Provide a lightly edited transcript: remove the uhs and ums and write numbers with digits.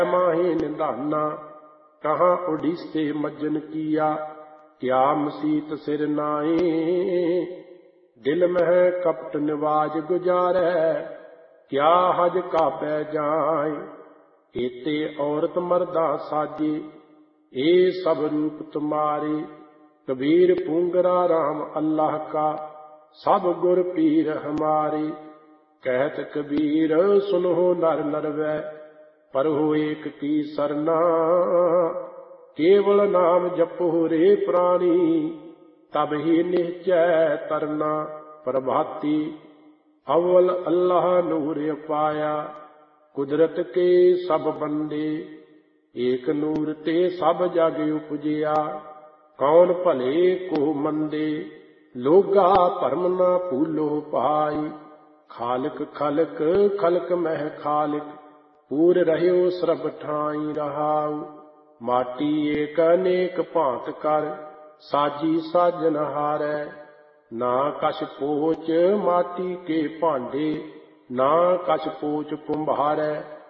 माही निधाना, कहाँ उड़ीसे मज्जन किया, क्या मसीत सिर नाए। दिल मह कपट निवाज गुजारै, क्या हज काबे जाए। एते औरत मर्दा साजे, ए सब रूप तुम्हारे। कबीर पूंगरा राम अल्लाह का, सब गुर पीर हमारे। कहत कबीर सुनो नर नरवै, पर हो एक की सरना। केवल नाम जपो रे प्राणी, तब ही निश्चय तरना। प्रभाती अव्वल अल्लाह नूर पाया, कुदरत के सब बंदे। एक नूर ते सब जग उपजिया, कौन भले को मंदे। लोगा भरम ना भूलो भाई, खालिक खलक खलक मह खालिक। पूर रहयो सरब ठाई रहाऊ, माटी एक अनेक भांत कर। साजी साजन हारै, ना कछ पोच माटी के भांडे। ना कछ पोच कुम्हारै,